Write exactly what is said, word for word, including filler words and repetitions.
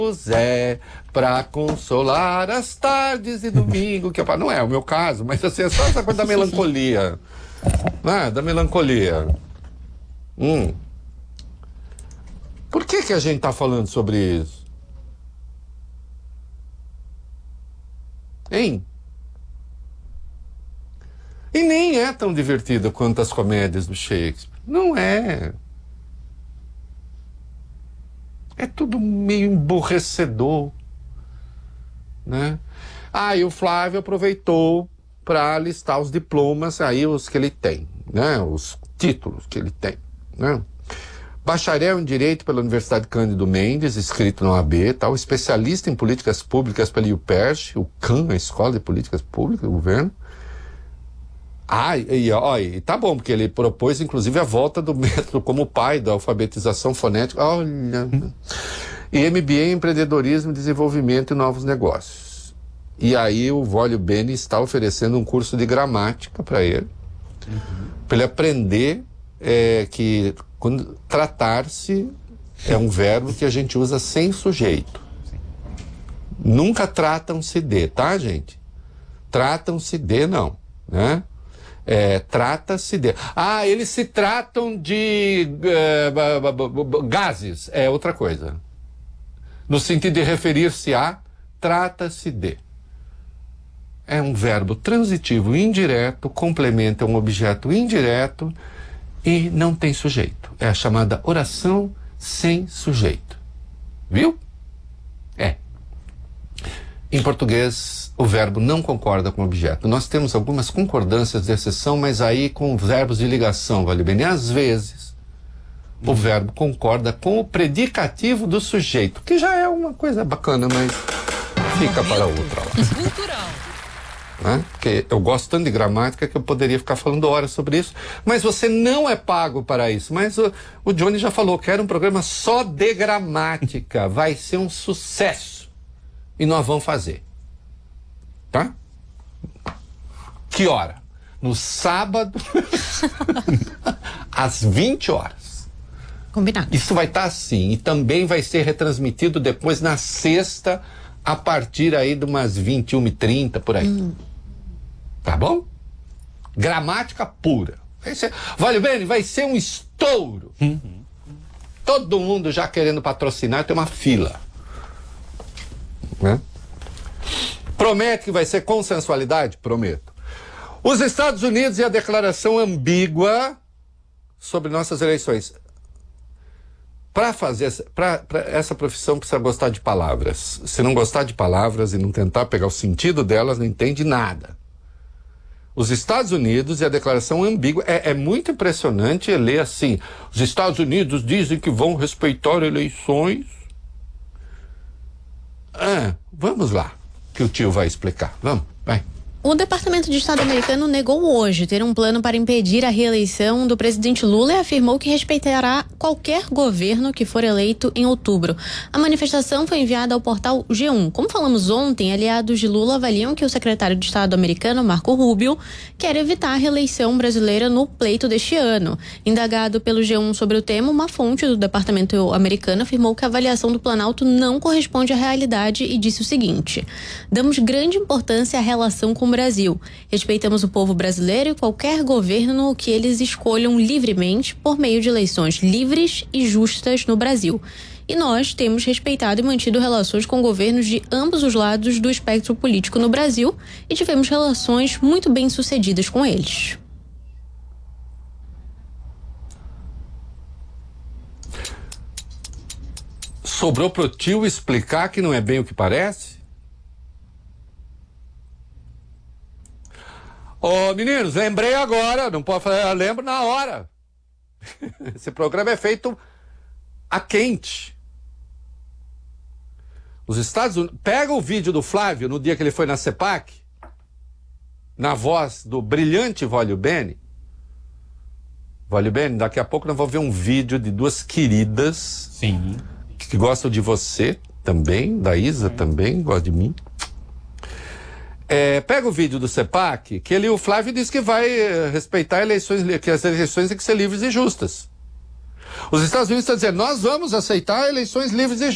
Zé, pra consolar as tardes e domingo, que é, não é o meu caso, mas assim, é só essa coisa da melancolia, né? Da melancolia. Hum. Por que que a gente tá falando sobre isso? Hein? E nem é tão divertido quanto as comédias do Shakespeare. Não é. É tudo meio emborrecedor, né? Ah, e o Flávio aproveitou para listar os diplomas aí, os que ele tem, né? Os títulos que ele tem, né? Bacharel em Direito pela Universidade Cândido Mendes, inscrito na O A B, tal, especialista em políticas públicas pela UPERJ, o C A N, a Escola de Políticas Públicas do Governo. Ah, e, ó, e tá bom, porque ele propôs, inclusive, a volta do método como pai da alfabetização fonética. Olha. E M B A em Empreendedorismo, Desenvolvimento e Novos Negócios. E aí o Vólio Bene está oferecendo um curso de gramática para ele, uhum. para ele aprender é, que quando tratar-se é um verbo que a gente usa sem sujeito. Sim. Nunca tratam-se de, tá, gente? Tratam-se de, não, né? É, trata-se de... Ah, eles se tratam de uh, gases, é outra coisa. No sentido de referir-se a, trata-se de. É um verbo transitivo indireto, complementa um objeto indireto e não tem sujeito. É a chamada oração sem sujeito. Viu? É. Em português, o verbo não concorda com o objeto. Nós temos algumas concordâncias de exceção, mas aí com verbos de ligação, vale bem. E às vezes, o verbo concorda com o predicativo do sujeito, que já é uma coisa bacana, mas fica para outra. Cultural. Né? Porque eu gosto tanto de gramática que eu poderia ficar falando horas sobre isso, mas você não é pago para isso. Mas o, o Johnny já falou que era um programa só de gramática. Vai ser um sucesso. E nós vamos fazer. Tá? Que hora? No sábado, às vinte horas. Combinado. Isso vai estar assim. E também vai ser retransmitido depois na sexta, a partir aí de umas vinte e uma e trinta, por aí. Hum. Tá bom? Gramática pura. Vai ser, vale bem, vai ser um estouro. Uhum. Todo mundo já querendo patrocinar, tem uma fila. Né? Promete que vai ser consensualidade? Prometo. Os Estados Unidos e a declaração ambígua sobre nossas eleições. Para fazer essa, pra, pra essa profissão precisa gostar de palavras. Se não gostar de palavras e não tentar pegar o sentido delas, não entende nada. Os Estados Unidos e a declaração ambígua. É, é muito impressionante ler assim. Os Estados Unidos dizem que vão respeitar eleições. Ah, vamos lá, que o tio vai explicar. Vamos, vai. O Departamento de Estado americano negou hoje ter um plano para impedir a reeleição do presidente Lula e afirmou que respeitará qualquer governo que for eleito em outubro. A manifestação foi enviada ao portal G um. Como falamos ontem, aliados de Lula avaliam que o secretário de Estado americano, Marco Rubio, quer evitar a reeleição brasileira no pleito deste ano. Indagado pelo G um sobre o tema, uma fonte do Departamento americano afirmou que a avaliação do Planalto não corresponde à realidade e disse o seguinte: damos grande importância à relação com Brasil. Respeitamos o povo brasileiro e qualquer governo que eles escolham livremente por meio de eleições livres e justas no Brasil. E nós temos respeitado e mantido relações com governos de ambos os lados do espectro político no Brasil e tivemos relações muito bem sucedidas com eles. Sobrou pro tio explicar que não é bem o que parece? Ô, oh, meninos, lembrei agora, não pode falar, eu lembro na hora. Esse programa é feito a quente. Os Estados Unidos... Pega o vídeo do Flávio no dia que ele foi na CEPAC, na voz do brilhante Vólio Bene. Vólio Bene, daqui a pouco nós vamos ver um vídeo de duas queridas. Sim. Que gostam de você também, da Isa Sim. também, gosta de mim. É, pega o vídeo do CEPAC, que ele, o Flávio disse que vai respeitar eleições, que as eleições têm que ser livres e justas. Os Estados Unidos estão dizendo, nós vamos aceitar eleições livres e justas.